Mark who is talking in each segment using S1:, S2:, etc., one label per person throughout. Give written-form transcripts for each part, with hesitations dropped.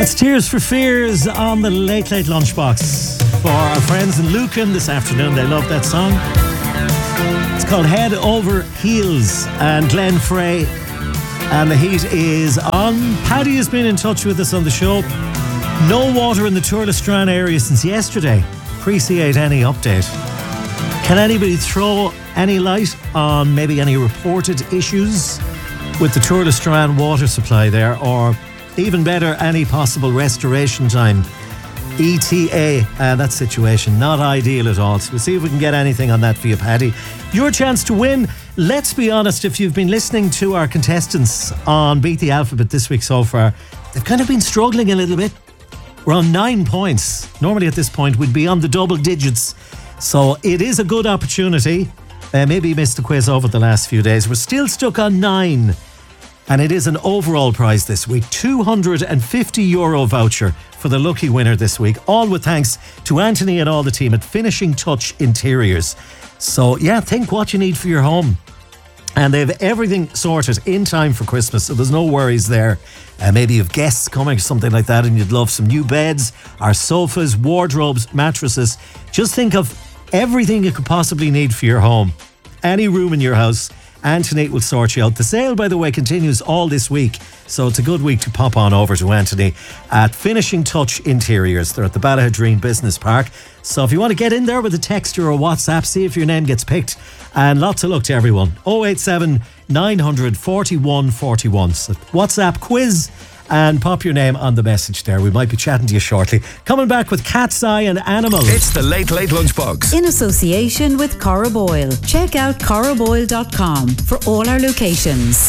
S1: It's Tears for Fears on the Late Late Lunchbox. For our friends in Lucan this afternoon, they love that song. It's called Head Over Heels, and Glenn Frey and the heat is on. Paddy has been in touch with us on the show. No water in the Turlestrane area since yesterday. Appreciate any update. Can anybody throw any light on maybe any reported issues with the Turlestrane water supply there, or even better, any possible restoration time? ETA, that situation, not ideal at all. So we'll see if we can get anything on that for you, Paddy. Your chance to win. Let's be honest, if you've been listening to our contestants on Beat the Alphabet this week so far, they've kind of been struggling a little bit. We're on 9 points. Normally at this point we'd be on the double digits. So it is a good opportunity. Maybe you missed the quiz over the last few days. We're still stuck on 9. And it is an overall prize this week, €250 voucher for the lucky winner this week, all with thanks to Anthony and all the team at Finishing Touch Interiors. So yeah, think what you need for your home. And they have everything sorted in time for Christmas, so there's no worries there. Maybe you have guests coming or something like that and you'd love some new beds, or sofas, wardrobes, mattresses. Just think of everything you could possibly need for your home. Any room in your house, Anthony will sort you out. The sale, by the way, continues all this week, so it's a good week to pop on over to Anthony at Finishing Touch Interiors. They're at the Ballahadreen Business Park. So if you want to get in there with a text or a WhatsApp, see if your name gets picked. And lots of luck to everyone. 087 900 41 41. So WhatsApp quiz and pop your name on the message there. We might be chatting to you shortly. Coming back with Cat's Eye and Animal.
S2: It's the Late Late Lunchbox.
S3: In association with Corraboyle. Check out corraboyle.com for all our locations.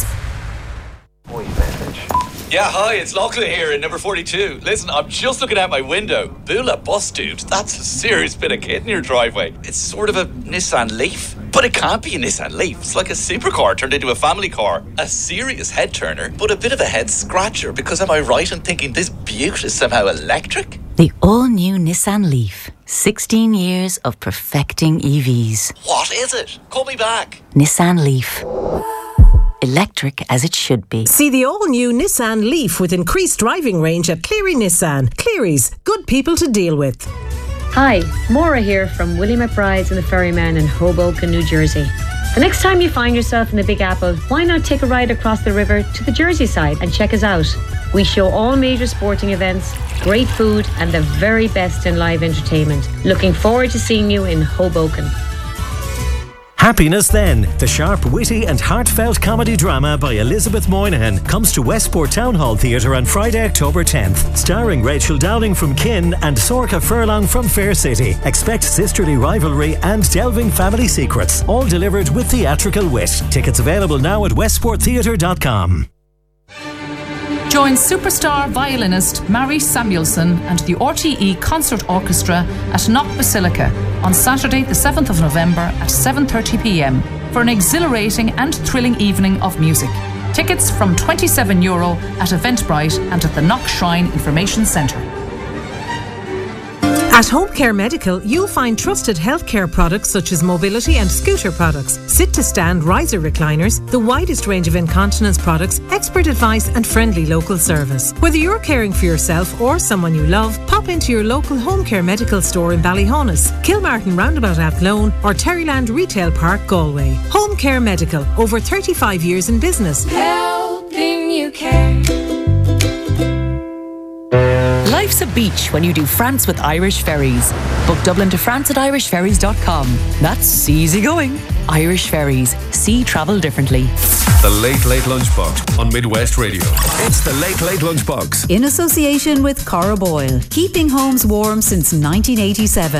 S4: Yeah, hi, it's Lachlan here in number 42. Listen, I'm just looking out my window. Bula bus, dude. That's a serious bit of kit in your driveway. It's sort of a Nissan Leaf. But it can't be a Nissan Leaf. It's like a supercar turned into a family car. A serious head turner, but a bit of a head scratcher, because am I right in thinking this beaut is somehow electric?
S3: The all-new Nissan Leaf. 16 years of perfecting EVs.
S4: What is it? Call me back.
S3: Nissan Leaf. Electric as it should be.
S5: See the all-new Nissan Leaf with increased driving range at Cleary Nissan. Cleary's, good people to deal with.
S6: Hi, Maura here from Willie McBride's and the Ferryman in Hoboken, New Jersey. The next time you find yourself in the Big Apple, why not take a ride across the river to the Jersey side and check us out? We show all major sporting events, great food and the very best in live entertainment. Looking forward to seeing you in Hoboken.
S1: Happiness Then, the sharp, witty and heartfelt comedy drama by Elizabeth Moynihan, comes to Westport Town Hall Theatre on Friday, October 10th. Starring Rachel Dowling from Kin and Sorcha Furlong from Fair City. Expect sisterly rivalry and delving family secrets, all delivered with theatrical wit. Tickets available now at westporttheatre.com.
S7: Join superstar violinist Mary Samuelson and the RTE Concert Orchestra at Knock Basilica on Saturday the 7th of November at 7:30pm for an exhilarating and thrilling evening of music. Tickets from €27 at Eventbrite and at the Knock Shrine Information Centre.
S5: At Home Care Medical, you'll find trusted healthcare products such as mobility and scooter products, sit-to-stand riser recliners, the widest range of incontinence products, expert advice and friendly local service. Whether you're caring for yourself or someone you love, pop into your local Home Care Medical store in Ballyhonus, Kilmartin Roundabout Athlone or Terryland Retail Park, Galway. Home Care Medical, over 35 years in business.
S8: Helping you care.
S9: Life's a beach when you do France with Irish Ferries. Book Dublin to France at irishferries.com. That's easy going. Irish Ferries. See travel differently.
S2: The Late Late Lunchbox on Midwest Radio. It's the Late Late Lunchbox.
S3: In association with Corraboyle. Keeping homes warm since 1987.